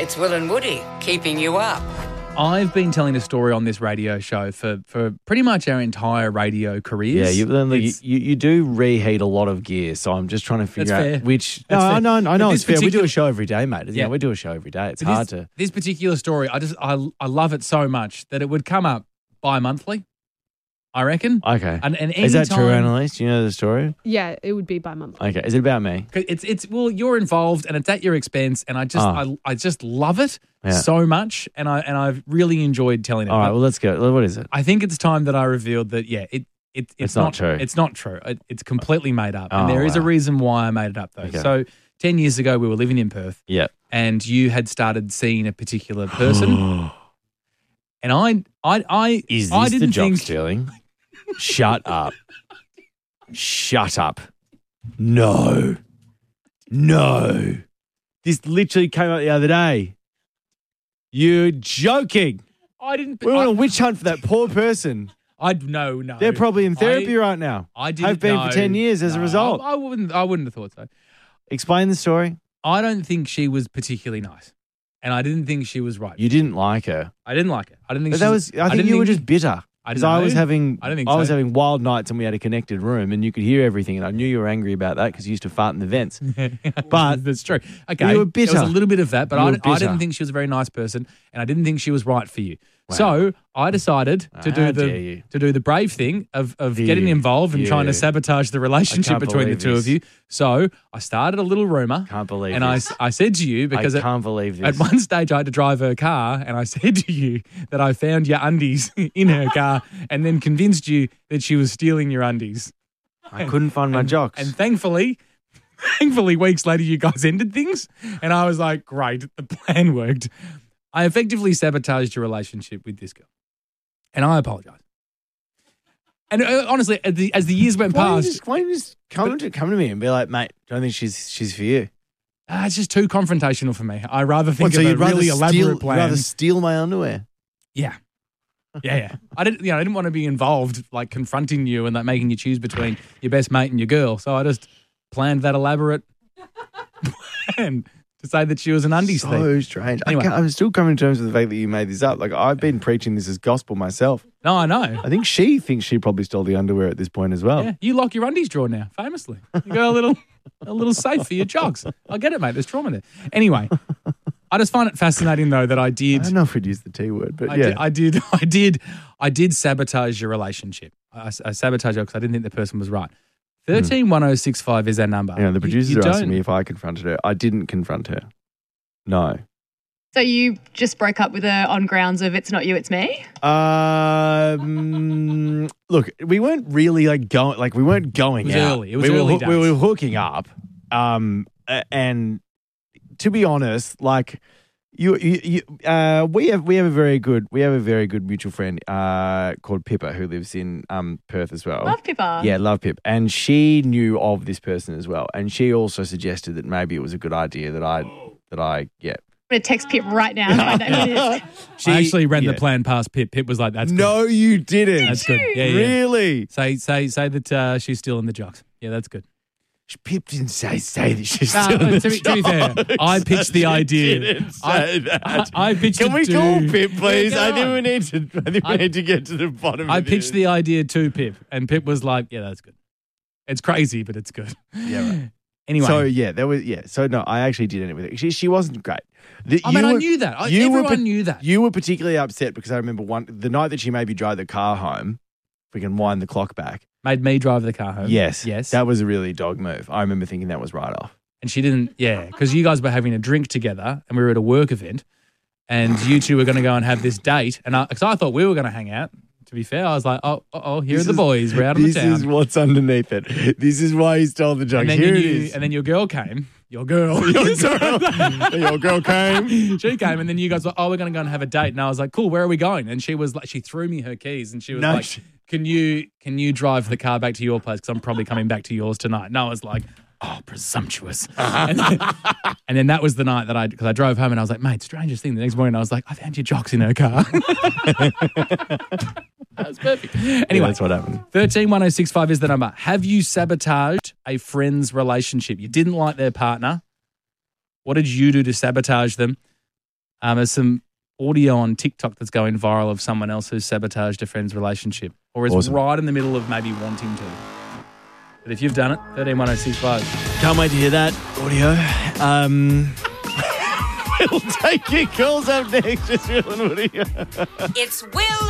It's Will and Woody keeping you up. I've been telling a story on this radio show for pretty much our entire radio careers. Yeah, you do reheat a lot of gear, so I'm just trying to figure That's fair. out which. That's fair. I know But it's fair. this We do particular- a show every day, mate. Yeah. Yeah, we do a show every day. It's But hard to. This particular story, I love it so much that it would come up bi-monthly, I reckon. Okay. And Is that true, anytime- Annalise? Do you know the story? Yeah, it would be by month. Okay. Is it about me? It's well, you're involved and it's at your expense, and I just love it Yeah. so much, and I've really enjoyed telling it. All right. But Well, let's go. What is it? I think it's time that I revealed that it's not true. It's not true. It's completely made up, Oh, and there is a wow. reason why I made it up though. Okay. So 10 years ago, we were living in Perth, Yeah. and you had started seeing a particular person, and I Is I this the didn't job think stealing? Shut up. Shut up. No. This literally came up the other day. You're joking. I didn't. We're on a witch hunt for that poor person. No. They're probably in therapy right now. I didn't Have been know. for 10 years as a No, result. I wouldn't have thought so. Explain the story. I don't think she was particularly nice, and I didn't think she was right. You didn't like her. I didn't like it. I didn't think. But she that was, I think didn't you were just bitter. I Because don't I know. was having, I don't think I was so. having wild nights and we had a connected room and you could hear everything and I knew you were angry about that because you used to fart in the vents. But that's true. Okay, you were bitter. There was a little bit of that, but You were I bitter. didn't think she was a very nice person, and I didn't think she was right for you. So I decided to How dare you. do the brave thing of getting You. involved and trying to You. sabotage the relationship can't between the believe two this. of you. So I started a little rumor. Can't believe And this. I said to you, because I can't believe this. at one stage I had to drive her car, and I said to you that I found your undies in her car, and then convinced you that she was stealing your undies. I couldn't find my jocks. And thankfully, weeks later, you guys ended things. And I was like, great, the plan worked. I effectively sabotaged your relationship with this girl. And I apologize. And honestly, as the years went past, why don't you just come to me and be like, mate, don't think she's for you. it's just too confrontational for me. I rather think What, so of a you'd rather really steal, elaborate you'd plan. rather steal my underwear? Yeah. I didn't want to be involved, like confronting you and like making you choose between your best mate and your girl. So I just planned that elaborate plan to say that she was an undies thief. So strange. Anyway. I'm still coming to terms with the fact that you made this up. Like, I've been preaching this as gospel myself. No, I know. I think she thinks she probably stole the underwear at this point as well. Yeah, you lock your undies drawer now, famously. You got a little safe for your jogs. I get it, mate. There's trauma there. Anyway, I just find it fascinating though that I I did. don't know if we'd use the T word, but I did sabotage your relationship. I sabotaged her because I didn't think the person was right. 131065 is our number. You know, the producers You are asking don't- me if I confronted her. I didn't confront her. No. So you just broke up with her on grounds of it's not you, it's me? Look, we weren't really we weren't going It was out. early. It was we early were, we days. were hooking up. And to be honest, like we have a very good mutual friend called Pippa who lives in Perth as well. Love Pippa. Yeah, love Pip. And she knew of this person as well. And she also suggested that maybe it was a good idea that I I'm going to text Pip right now and find out who it is. I actually ran the plan past Pip. Pip was like, "That's good. No, you didn't. That's good. Yeah, yeah. Really? Say that she's still in the jocks. Yeah, that's good." Pip didn't say that she's No, still in the to be fair, jocks. I pitched the idea. Didn't say that. I pitched Can it we to call Pip, please? Yeah, I go think on. we need to get to the bottom I of pitched this. the idea to Pip, and Pip was like, "Yeah, that's good. It's crazy, but it's good." Yeah, right. Anyway, So no, I actually did it with her. She wasn't great. I knew that. Everyone knew that. You were particularly upset because I remember the night that she made me drive the car home. We can wind the clock back. Made me drive the car home. Yes, yes. that was a really dog move. I remember thinking that was right off. And she didn't. Yeah, because you guys were having a drink together, and we were at a work event, and you two were going to go and have this date, and because I thought we were going to hang out. To be fair, I was like, here are the boys. We're out on the town. This is what's underneath it. This is why he stole the jug. And then, Here it is. and then your girl came. Your girl. Your girl came. She came, and then you guys were, we're going to go and have a date. And I was like, cool, where are we going? And she was like, she threw me her keys, and she was No, like, can you drive the car back to your place? Because I'm probably coming back to yours tonight. And I was like, oh, presumptuous. And then that was the night that because I drove home and I was like, mate, strangest thing. The next morning I was like, I found your jocks in her car. That was perfect. Anyway, that's what happened. 131065 is the number. Have you sabotaged a friend's relationship? You didn't like their partner. What did you do to sabotage them? There's some audio on TikTok that's going viral of someone else who's sabotaged a friend's relationship or is Awesome. right in the middle of maybe wanting to. But if you've done it, 131065. Can't wait to hear that audio. We'll take your calls up next. Just Will and Woody. It's Will